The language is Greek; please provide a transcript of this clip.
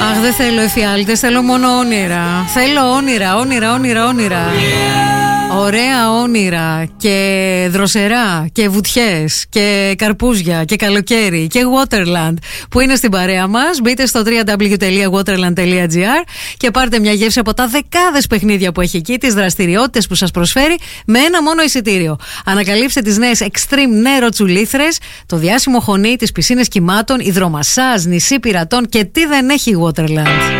Αχ, δεν θέλω εφιάλτες, θέλω μόνο όνειρα. Θέλω όνειρα. Ωραία όνειρα και δροσερά και βουτιές και καρπούζια και καλοκαίρι και Waterland που είναι στην παρέα μας. Μπείτε στο www.waterland.gr και πάρτε μια γεύση από τα δεκάδες παιχνίδια που έχει εκεί, τις δραστηριότητες που σας προσφέρει με ένα μόνο εισιτήριο. Ανακαλύψτε τις νέες Extreme νερό τσουλήθρες, το διάσημο χωνί, τις πισίνες κυμάτων, υδρομασάζ, νησί πειρατών και τι δεν έχει Waterland.